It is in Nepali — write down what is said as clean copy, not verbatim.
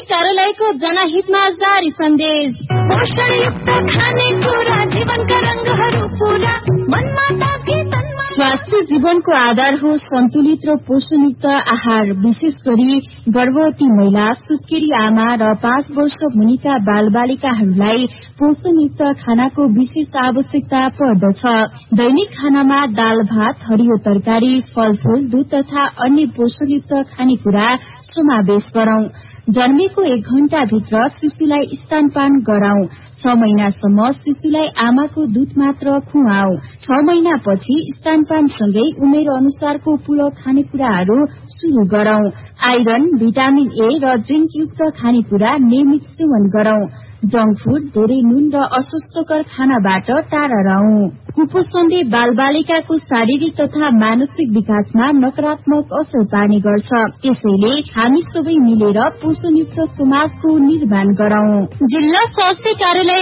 कार्यालयको जनहितमा जारी सन्देश। पोषणयुक्त खानेकुरा जीवनका रंगहरू पूरा मनमा ताके तनमा। स्वास्थ्य जीवनको आधार हो सन्तुलित र पोषणयुक्त आहार। विशेष गरी गर्भवती महिला, सुत्केरी आमा र 5 वर्ष मुनिका बालबालिकाहरूलाई पोषणयुक्त खानाको विशेष आवश्यकता पर्दछ। दैनिक खानामा दाल भात, हरियो तरकारी, फलफूल, दूध तथा अन्य पोषणयुक्त खानेकुरा समावेश गरौं। जन्मेको 1 घण्टाभित्र शिशुलाई स्तनपान गराउँ। 6 महिनासम्म शिशुलाई आमाको दूध मात्र खुवाऊ। 6 महिनापछि स्तनपानसँगै उमेर अनुसारको पूरक खानेकुराहरू शुरू गरौं। आइरन, भिटामिन ए र जिंक युक्त खानेकुरा नियमित सेवन गरौं। जंक फूड, धेरै नुन र अस्वास्थ्यकर खानाबाट टाढा रहौं। कुपोषणले बालबालिकाको शारीरिक तथा मानसिक विकासमा नकारात्मक असर पार्ने गर्छ। त्यसैले हामी सबै मिलेर पोषणयुक्त समाजको निर्माण गरौं। जिल्ला स्वास्थ्य कार्यालय